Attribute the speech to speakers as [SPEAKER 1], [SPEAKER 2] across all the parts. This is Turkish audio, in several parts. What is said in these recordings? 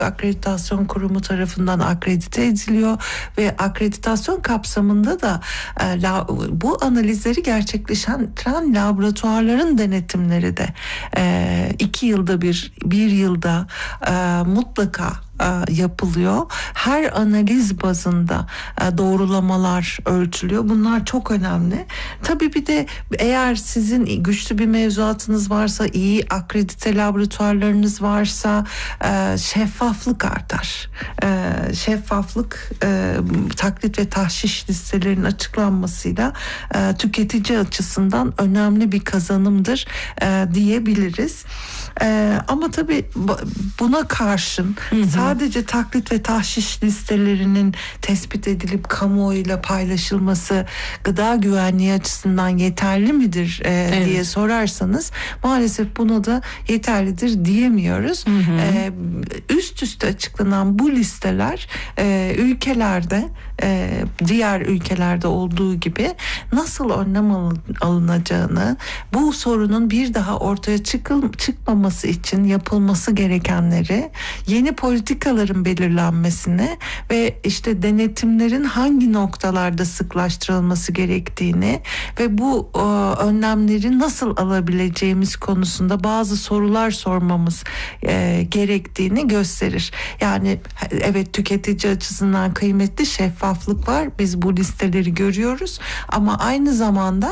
[SPEAKER 1] Akreditasyon Kurumu tarafından akredite ediliyor ve akreditasyon kapsamında da bu analizleri gerçekleştiren laboratuvarların denetimleri de 2 yılda bir yılda mutlaka yapılıyor. Her analiz bazında doğrulamalar ölçülüyor. Bunlar çok önemli. Tabii bir de eğer sizin güçlü bir mevzuatınız varsa, iyi akredite laboratuvarlarınız varsa şeffaflık artar. Şeffaflık taklit ve tahşiş listelerinin açıklanmasıyla tüketici açısından önemli bir kazanımdır diyebiliriz. Ama tabii buna karşın sadece taklit ve tahşiş listelerinin tespit edilip kamuoyuyla paylaşılması gıda güvenliği açısından yeterli midir diye sorarsanız maalesef buna da yeterlidir diyemiyoruz. Üst üste açıklanan bu listeler ülkelerde diğer ülkelerde olduğu gibi nasıl önlem alınacağını, bu sorunun bir daha ortaya çıkmaması için yapılması gerekenleri, yeni politikaların belirlenmesini ve işte denetimlerin hangi noktalarda sıklaştırılması gerektiğini ve bu önlemleri nasıl alabileceğimiz konusunda bazı sorular sormamız gerektiğini gösterir. Yani evet, tüketici açısından kıymetli, şeffaflık var. Biz bu listeleri görüyoruz ama aynı zamanda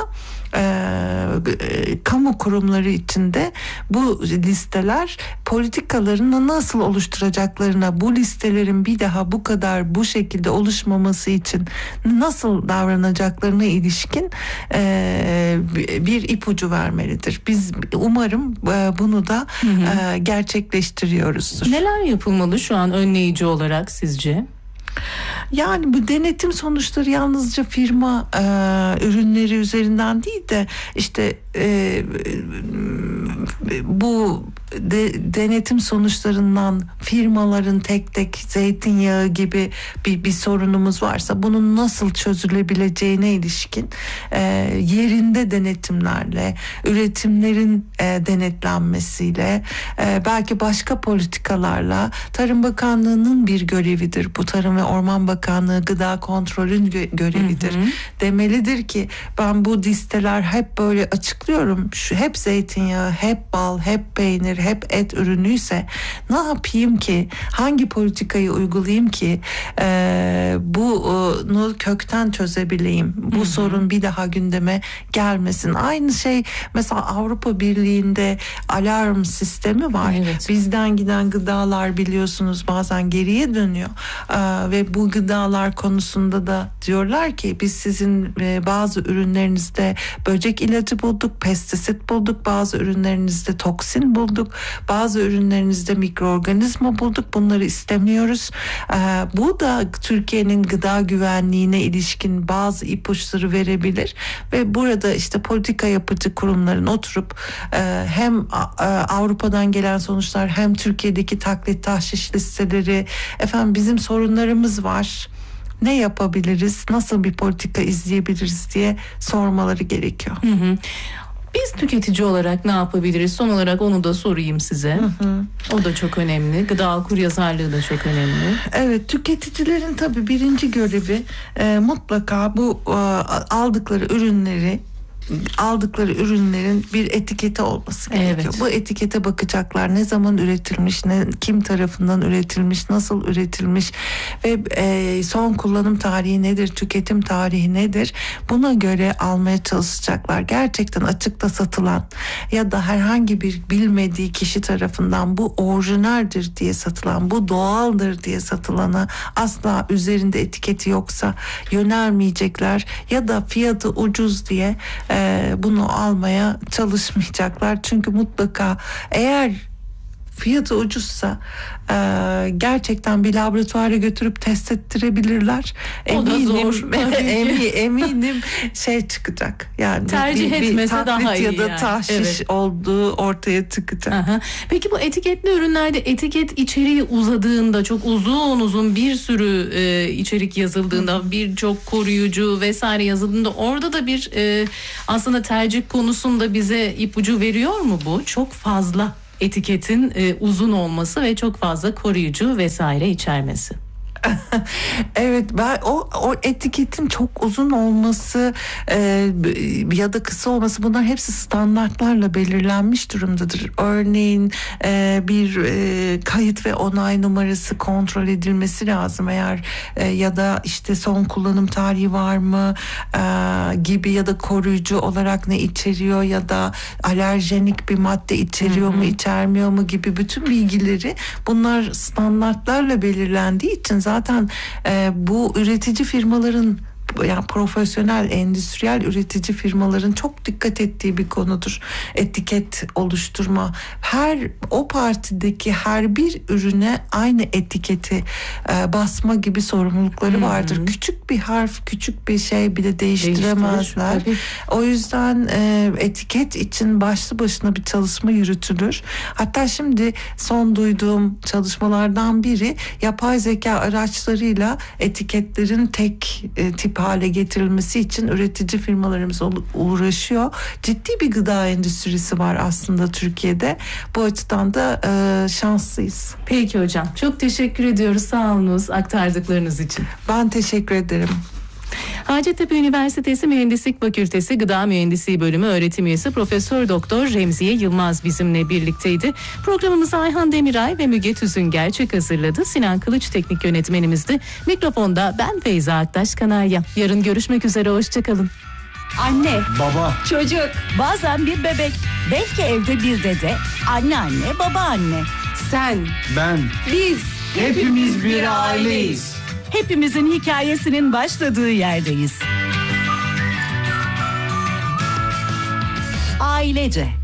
[SPEAKER 1] kamu kurumları içinde bu listeler politikalarını nasıl oluşturacaklarına, bu listelerin bir daha bu kadar bu şekilde oluşmaması için nasıl davranacaklarına ilişkin bir ipucu vermelidir. Biz umarım bunu da gerçekleştiriyoruzdur.
[SPEAKER 2] Neler yapılmalı şu an önleyici olarak sizce?
[SPEAKER 1] Yani bu denetim sonuçları yalnızca firma ürünleri üzerinden değil de işte bu denetim sonuçlarından firmaların tek tek zeytinyağı gibi bir sorunumuz varsa bunun nasıl çözülebileceğine ilişkin yerinde denetimlerle, üretimlerin denetlenmesiyle, belki başka politikalarla, Tarım Bakanlığı'nın bir görevidir. Bu Tarım ve Orman Bakanlığı Gıda Kontrolü'nün görevidir. Demelidir ki ben bu listeler hep böyle açıklıyorum. Hep zeytinyağı, hep bal, hep peynir, hep et ürünüyse ne yapayım ki? Hangi politikayı uygulayayım ki bunu kökten çözebileyim? Bu sorun bir daha gündeme gelmesin. Aynı şey mesela Avrupa Birliği'nde alarm sistemi var.
[SPEAKER 2] Evet.
[SPEAKER 1] Bizden giden gıdalar biliyorsunuz bazen geriye dönüyor. Ve bu gıdalar konusunda da diyorlar ki biz sizin bazı ürünlerinizde böcek ilacı bulduk, pestisit bulduk, bazı ürünlerinizde toksin bulduk, bazı ürünlerinizde mikroorganizma bulduk, bunları istemiyoruz. Bu da Türkiye'nin gıda güvenliğine ilişkin bazı ipuçları verebilir ve burada işte politika yapıcı kurumların oturup hem Avrupa'dan gelen sonuçlar hem Türkiye'deki taklit tahşiş listeleri, bizim sorunlarımız var, ne yapabiliriz, nasıl bir politika izleyebiliriz diye sormaları gerekiyor.
[SPEAKER 2] Biz tüketici olarak ne yapabiliriz? Son olarak onu da sorayım size. O da çok önemli. Gıda okuryazarlığı da çok önemli.
[SPEAKER 1] Evet, tüketicilerin tabii birinci görevi mutlaka bu aldıkları ürünlerin bir etiketi olması gerekiyor.
[SPEAKER 2] Evet.
[SPEAKER 1] Bu etikete bakacaklar. Ne zaman üretilmiş, kim tarafından üretilmiş, nasıl üretilmiş ve son kullanım tarihi nedir, tüketim tarihi nedir? Buna göre almaya çalışacaklar. Gerçekten açıkta satılan ya da herhangi bir bilmediği kişi tarafından bu orijinaldir diye satılan, bu doğaldır diye satılana asla üzerinde etiketi yoksa yönelmeyecekler ya da fiyatı ucuz diye bunu almaya çalışmayacaklar. Çünkü mutlaka eğer fiyatı ucuzsa gerçekten bir laboratuvara götürüp test ettirebilirler.
[SPEAKER 2] O da zor.
[SPEAKER 1] Eminim çıkacak. Yani
[SPEAKER 2] tercih etmese daha iyi
[SPEAKER 1] ya da tahşiş olduğu ortaya çıkacak.
[SPEAKER 2] Peki bu etiketli ürünlerde etiket içeriği uzadığında, çok uzun bir sürü içerik yazıldığında, birçok koruyucu vesaire yazıldığında orada da bir aslında tercih konusunda bize ipucu veriyor mu bu? Çok fazla etiketin uzun olması ve çok fazla koruyucu vesaire içermesi.
[SPEAKER 1] Evet, ben o etiketin çok uzun olması ya da kısa olması, bunlar hepsi standartlarla belirlenmiş durumdadır. Örneğin bir kayıt ve onay numarası kontrol edilmesi lazım eğer ya da işte son kullanım tarihi var mı gibi, ya da koruyucu olarak ne içeriyor ya da alerjenik bir madde içeriyor mu içermiyor mu gibi bütün bilgileri, bunlar standartlarla belirlendiği için zaten bu üretici firmaların, yani profesyonel, endüstriyel üretici firmaların çok dikkat ettiği bir konudur etiket oluşturma. O partideki her bir ürüne aynı etiketi basma gibi sorumlulukları vardır. Küçük bir harf, küçük bir şey bile değiştiremezler. O yüzden etiket için başlı başına bir çalışma yürütülür. Hatta şimdi son duyduğum çalışmalardan biri, yapay zeka araçlarıyla etiketlerin tek tip hale getirilmesi için üretici firmalarımız uğraşıyor. Ciddi bir gıda endüstrisi var aslında Türkiye'de. Bu açıdan da şanslıyız.
[SPEAKER 2] Peki hocam, çok teşekkür ediyoruz. Sağ olunuz aktardıklarınız için.
[SPEAKER 1] Ben teşekkür ederim.
[SPEAKER 2] Hacettepe Üniversitesi Mühendislik Fakültesi Gıda Mühendisliği Bölümü öğretim üyesi Profesör Doktor Remziye Yılmaz bizimle birlikteydi. Programımızı Ayhan Demiray ve Müge Tüzün Gerçek hazırladı. Sinan Kılıç teknik yönetmenimizdi. Mikrofonda ben Feyza Aktaş Kanarya. Yarın görüşmek üzere, hoşçakalın.
[SPEAKER 3] Anne,
[SPEAKER 4] Baba,
[SPEAKER 3] çocuk, bazen bir bebek, belki evde bir dede, anneanne, babaanne. Sen,
[SPEAKER 4] ben,
[SPEAKER 3] biz,
[SPEAKER 4] hepimiz bir aileyiz.
[SPEAKER 3] Hepimizin hikayesinin başladığı yerdeyiz. Ailece.